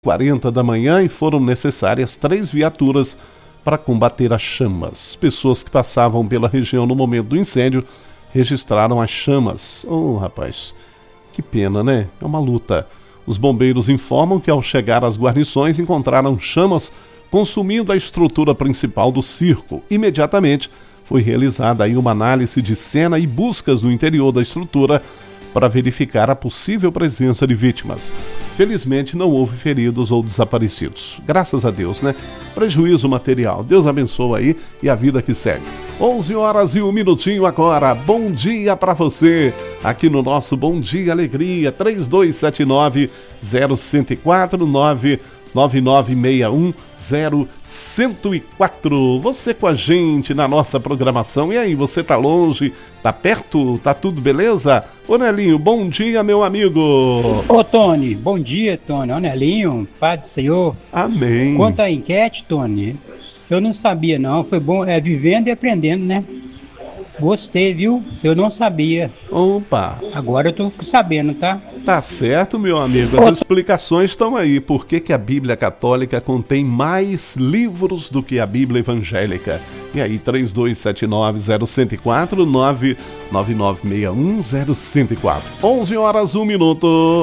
40 da manhã e foram necessárias 3 viaturas para combater as chamas. Pessoas que passavam pela região no momento do incêndio registraram as chamas. Oh, rapaz, que pena, né? É uma luta. Os bombeiros informam que ao chegar às guarnições encontraram chamas consumindo a estrutura principal do circo. Imediatamente foi realizada aí uma análise de cena e buscas no interior da estrutura para verificar a possível presença de vítimas. Felizmente não houve feridos ou desaparecidos. Graças a Deus, né? Prejuízo material. Deus abençoe aí e a vida que segue. 11h01 agora. Bom dia para você. Aqui no nosso Bom Dia Alegria. 3279-0104 9961-0104. Você com a gente na nossa programação. E aí, você tá longe? Tá perto? Tá tudo beleza? Ô Nelinho, bom dia, meu amigo. Ô Tony, bom dia, Tony. Ô Nelinho, paz do Senhor. Amém. Quanto à enquete, Tony, eu não sabia não. Foi bom, vivendo e aprendendo, né? Gostei, viu? Eu não sabia. Opa! Agora eu tô sabendo, tá? Tá certo, meu amigo. As explicações estão aí. Por que a Bíblia Católica contém mais livros do que a Bíblia Evangélica? E aí, 3279-0104, 99961-0104. 11h01.